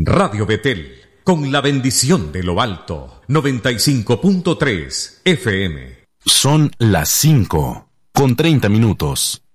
Radio Betel, con la bendición de lo alto, 95.3 FM. Son las 5:30.